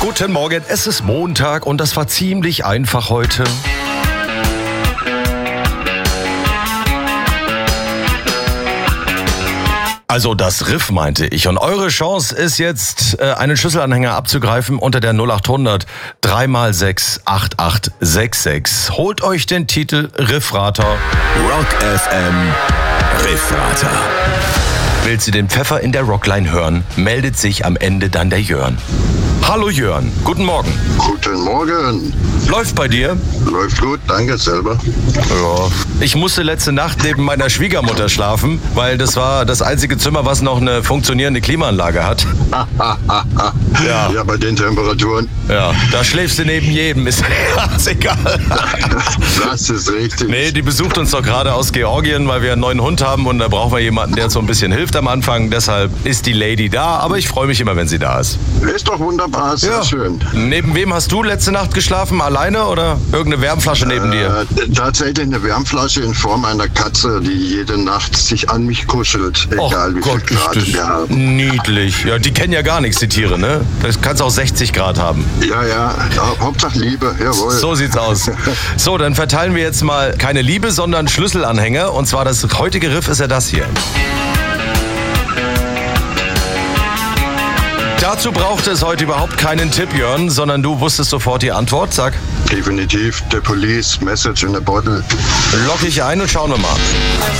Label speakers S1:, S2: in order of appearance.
S1: Guten Morgen, es ist Montag und das war ziemlich einfach heute. Also das Riff meinte ich. Und eure Chance ist jetzt, einen Schlüsselanhänger abzugreifen unter der 0800 3x6 8866. Holt euch den Titel Riffrater.
S2: Rock FM Riffrater.
S1: Will sie den Pfeffer in der Rockline hören, meldet sich am Ende dann der Jörn. Hallo Jörn, guten Morgen.
S3: Guten Morgen.
S1: Läuft bei dir?
S3: Läuft gut, danke selber.
S1: Ja. Ich musste letzte Nacht neben meiner Schwiegermutter schlafen, weil das war das einzige Zimmer, was noch eine funktionierende Klimaanlage hat.
S3: Ja, bei den Temperaturen.
S1: Ja, da schläfst du neben jedem, ist egal.
S3: Das ist richtig.
S1: Nee, die besucht uns doch gerade aus Georgien, weil wir einen neuen Hund haben und da brauchen wir jemanden, der uns so ein bisschen hilft am Anfang. Deshalb ist die Lady da, aber ich freue mich immer, wenn sie da ist.
S3: Ist doch wunderbar, sehr schön.
S1: Neben wem hast du letzte Nacht geschlafen? Alleine oder irgendeine Wärmflasche neben dir?
S3: Tatsächlich eine Wärmflasche in Form einer Katze, die jede Nacht sich an mich kuschelt, egal wie viel Grad wir haben.
S1: Niedlich. Ja, die kennen ja gar nichts, die Tiere, ne? Das kannst auch 60 Grad haben.
S3: Ja, Hauptsache Liebe, jawohl.
S1: So sieht's aus. So, dann verteilen wir jetzt mal keine Liebe, sondern Schlüsselanhänger. Und zwar das heutige Riff ist ja das hier. Dazu brauchte es heute überhaupt keinen Tipp, Jörn, sondern du wusstest sofort die Antwort. Sag.
S3: Definitiv, The Police, Message in a Bottle.
S1: Lock ich ein und schauen wir mal.